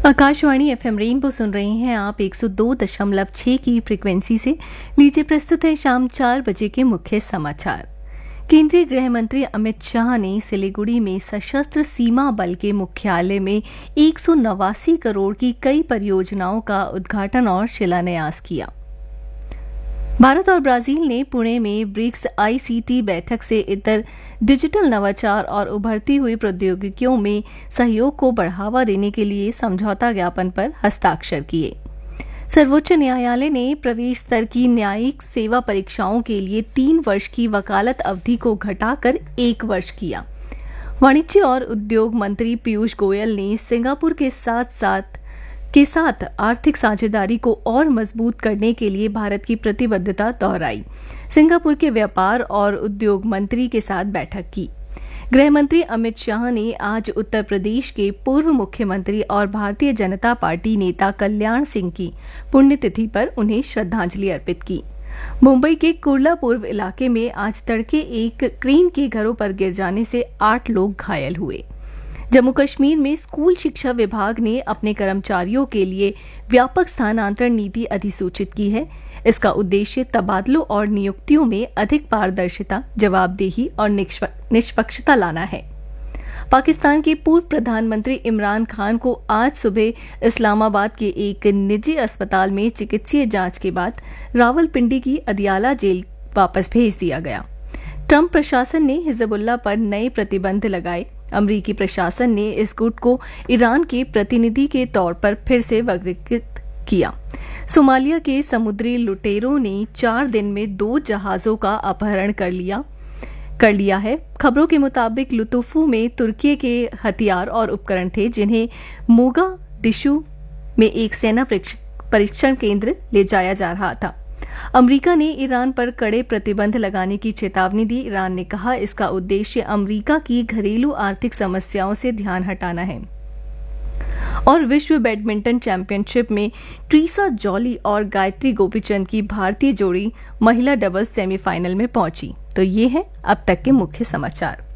Akashvani FM rainbow सुन रहे हैं आप 102.6 की फ्रीक्वेंसी से। लीजिए प्रस्तुत है शाम 4 बजे के मुख्य समाचार। केंद्रीय गृह मंत्री अमित शाह ने सिलीगुड़ी में सशस्त्र सीमा बल के मुख्यालय में 189 करोड़ की कई परियोजनाओं का उद्घाटन और शिलान्यास किया। भारत और ब्राजील ने पुणे में ब्रिक्स आईसीटी बैठक से इतर डिजिटल नवाचार और उभरती हुई प्रौद्योगिकियों में सहयोग को बढ़ावा देने के लिए समझौता ज्ञापन पर हस्ताक्षर किए। सर्वोच्च न्यायालय ने प्रवेश स्तर की न्यायिक सेवा परीक्षाओं के लिए 3 वर्ष की वकालत अवधि को घटाकर 1 वर्ष किया। वाणिज्य और उद्योग मंत्री पीयूष गोयल ने सिंगापुर के साथ आर्थिक साझेदारी को और मजबूत करने के लिए भारत की प्रतिबद्धता दोहराई। सिंगापुर के व्यापार और उद्योग मंत्री के साथ बैठक की। गृह मंत्री अमित शाह ने आज उत्तर प्रदेश के पूर्व मुख्यमंत्री और भारतीय जनता पार्टी नेता कल्याण सिंह की पुण्यतिथि पर उन्हें श्रद्धांजलि अर्पित की। मुंबई के कुर्ला पूर्व इलाके में आज तड़के एक क्रेन के घरों पर गिर जाने से 8 लोग घायल हुए। जम्मू कश्मीर में स्कूल शिक्षा विभाग ने अपने कर्मचारियों के लिए व्यापक स्थानांतरण नीति अधिसूचित की है। इसका उद्देश्य तबादलों और नियुक्तियों में अधिक पारदर्शिता, जवाबदेही और निष्पक्षता लाना है। पाकिस्तान के पूर्व प्रधानमंत्री इमरान खान को आज सुबह इस्लामाबाद के एक निजी अस्पताल में चिकित्सीय जांच के बाद रावलपिंडी की अदियाला जेल वापस भेज दिया गया। ट्रंप प्रशासन ने हिजबुल्लाह पर नए प्रतिबंध लगाए। अमरीकी प्रशासन ने इस गुट को ईरान के प्रतिनिधि के तौर पर फिर से वर्गीकृत किया। सोमालिया के समुद्री लुटेरों ने 4 दिन में 2 जहाजों का अपहरण कर लिया है। खबरों के मुताबिक लुतुफू में तुर्की के हथियार और उपकरण थे, जिन्हें मोगादिशु में एक सेना परीक्षण केंद्र ले जाया जा रहा था। अमेरिका ने ईरान पर कड़े प्रतिबंध लगाने की चेतावनी दी। ईरान ने कहा इसका उद्देश्य अमेरिका की घरेलू आर्थिक समस्याओं से ध्यान हटाना है। और विश्व बैडमिंटन चैंपियनशिप में ट्रीसा जॉली और गायत्री गोपीचंद की भारतीय जोड़ी महिला डबल्स सेमीफाइनल में पहुंची। तो ये है अब तक के मुख्य समाचार।